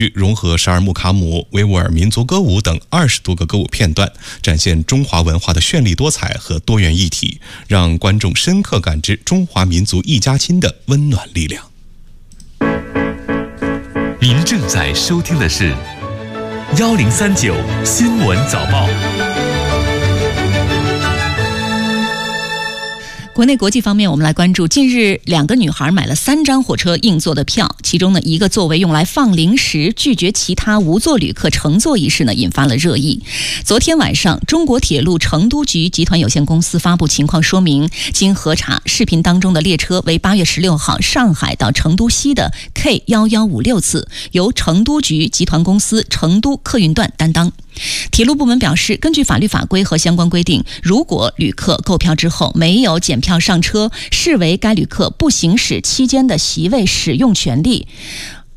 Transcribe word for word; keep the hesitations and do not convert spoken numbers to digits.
融合十二木卡姆、维吾尔民族歌舞等二十多个歌舞片段，展现中华文化的绚丽多彩和多元一体，让观众深刻感知中华民族一家亲的温暖力量。 您正在收听的是幺零三九新闻早报。 国内国际方面，我们来关注，近日两个女孩买了三张火车硬座的票，其中呢一个座位用来放零食，拒绝其他无座旅客乘坐一事呢引发了热议。昨天晚上，中国铁路成都局集团有限公司发布情况说明，经核查，视频当中的列车为八月十六号上海到成都西的 K 一一五六次，由成都局集团公司成都客运段担当。铁路部门表示，根据法律法规和相关规定，如果旅客购票之后没有检票上车，视为该旅客不行使期间的席位使用权利。